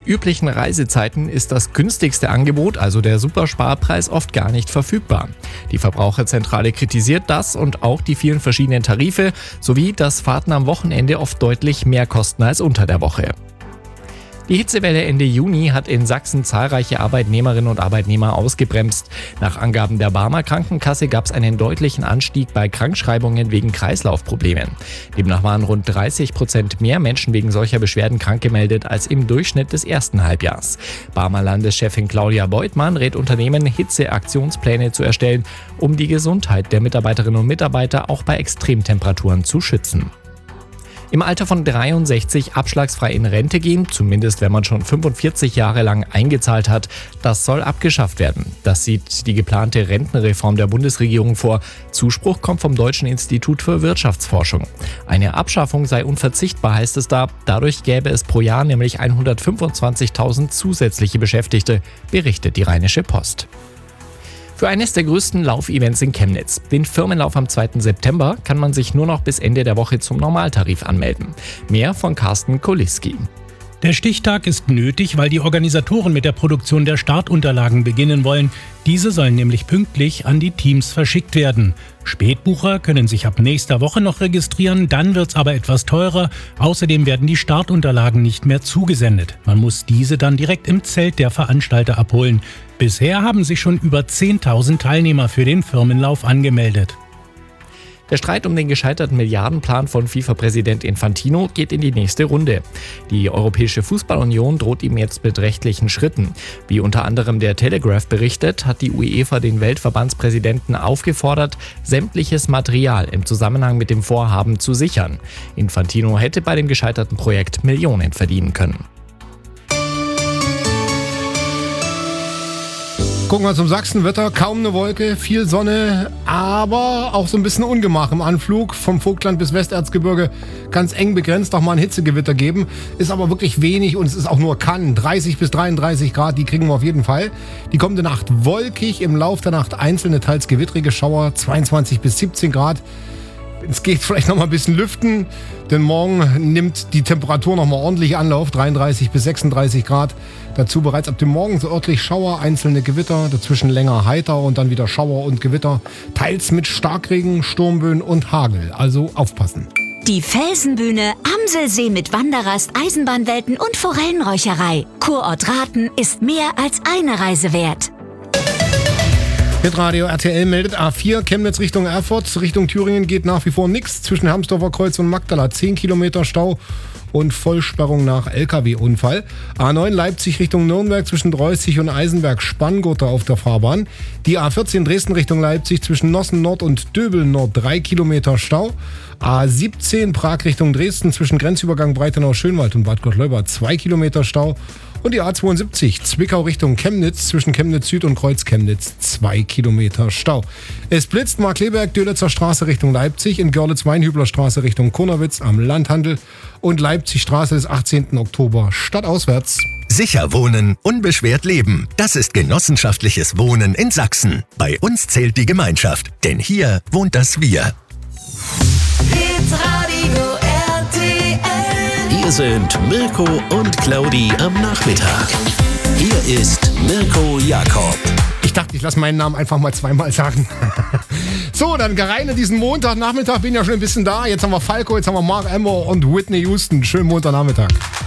üblichen Reisezeiten ist das günstigste Angebot, also der Supersparpreis, oft gar nicht verfügbar. Die Verbraucherzentrale kritisiert das und auch die vielen verschiedenen Tarife sowie, dass Fahrten am Wochenende oft deutlich mehr kosten als unter der Woche. Die Hitzewelle Ende Juni hat in Sachsen zahlreiche Arbeitnehmerinnen und Arbeitnehmer ausgebremst. Nach Angaben der Barmer Krankenkasse gab es einen deutlichen Anstieg bei Krankschreibungen wegen Kreislaufproblemen. Demnach waren rund 30% mehr Menschen wegen solcher Beschwerden krank gemeldet als im Durchschnitt des ersten Halbjahrs. Barmer Landeschefin Claudia Beutmann rät Unternehmen, Hitzeaktionspläne zu erstellen, um die Gesundheit der Mitarbeiterinnen und Mitarbeiter auch bei Extremtemperaturen zu schützen. Im Alter von 63 abschlagsfrei in Rente gehen, zumindest wenn man schon 45 Jahre lang eingezahlt hat, das soll abgeschafft werden. Das sieht die geplante Rentenreform der Bundesregierung vor. Zuspruch kommt vom Deutschen Institut für Wirtschaftsforschung. Eine Abschaffung sei unverzichtbar, heißt es da. Dadurch gäbe es pro Jahr nämlich 125.000 zusätzliche Beschäftigte, berichtet die Rheinische Post. Für eines der größten Laufevents in Chemnitz, den Firmenlauf am 2. September, kann man sich nur noch bis Ende der Woche zum Normaltarif anmelden. Mehr von Carsten Koliski. Der Stichtag ist nötig, weil die Organisatoren mit der Produktion der Startunterlagen beginnen wollen. Diese sollen nämlich pünktlich an die Teams verschickt werden. Spätbucher können sich ab nächster Woche noch registrieren, dann wird's aber etwas teurer. Außerdem werden die Startunterlagen nicht mehr zugesendet. Man muss diese dann direkt im Zelt der Veranstalter abholen. Bisher haben sich schon über 10.000 Teilnehmer für den Firmenlauf angemeldet. Der Streit um den gescheiterten Milliardenplan von FIFA-Präsident Infantino geht in die nächste Runde. Die Europäische Fußballunion droht ihm jetzt mit rechtlichen Schritten. Wie unter anderem der Telegraph berichtet, hat die UEFA den Weltverbandspräsidenten aufgefordert, sämtliches Material im Zusammenhang mit dem Vorhaben zu sichern. Infantino hätte bei dem gescheiterten Projekt Millionen verdienen können. Gucken wir zum Sachsenwetter. Kaum eine Wolke, viel Sonne, aber auch so ein bisschen Ungemach im Anflug. Vom Vogtland bis Westerzgebirge ganz eng begrenzt, auch mal ein Hitzegewitter geben. Ist aber wirklich wenig und es ist auch nur Kann. 30 bis 33 Grad, die kriegen wir auf jeden Fall. Die kommende Nacht wolkig, im Lauf der Nacht einzelne, teils gewittrige Schauer, 22 bis 17 Grad. Es geht vielleicht noch mal ein bisschen lüften, denn morgen nimmt die Temperatur noch mal ordentlich Anlauf, 33 bis 36 Grad. Dazu bereits ab dem Morgen so örtlich Schauer, einzelne Gewitter, dazwischen länger heiter und dann wieder Schauer und Gewitter, teils mit Starkregen, Sturmböen und Hagel. Also aufpassen. Die Felsenbühne, Amselsee mit Wanderrast, Eisenbahnwelten und Forellenräucherei. Kurort Rathen ist mehr als eine Reise wert. Hitradio RTL meldet A4 Chemnitz Richtung Erfurt. Richtung Thüringen geht nach wie vor nichts. Zwischen Hermsdorfer Kreuz und Magdala 10 Kilometer Stau und Vollsperrung nach LKW-Unfall. A9 Leipzig Richtung Nürnberg zwischen Dreußig und Eisenberg Spanngurte auf der Fahrbahn. Die A14 Dresden Richtung Leipzig zwischen Nossen Nord und Döbel Nord 3 Kilometer Stau. A17 Prag Richtung Dresden zwischen Grenzübergang Breitenau-Schönwald und Bad Gottleuba 2 Kilometer Stau. Und die A72 Zwickau Richtung Chemnitz zwischen Chemnitz Süd und Kreuz Chemnitz 2 Kilometer Stau. Es blitzt Markleberg, Dölitzer Straße Richtung Leipzig, in Görlitz-Weinhübler Straße Richtung Konowitz am Landhandel und Leipzig Straße des 18. Oktober stadtauswärts. Sicher wohnen, unbeschwert leben. Das ist genossenschaftliches Wohnen in Sachsen. Bei uns zählt die Gemeinschaft, denn hier wohnt das Wir. Hitradio RTL. Hier sind Mirko und Claudi am Nachmittag. Hier ist Mirko Jakob. Ich dachte, ich lasse meinen Namen einfach mal zweimal sagen. So, dann gereine diesen Montagnachmittag. Bin ja schon ein bisschen da. Jetzt haben wir Falco, jetzt haben wir Mark Amber und Whitney Houston. Schönen Montagnachmittag.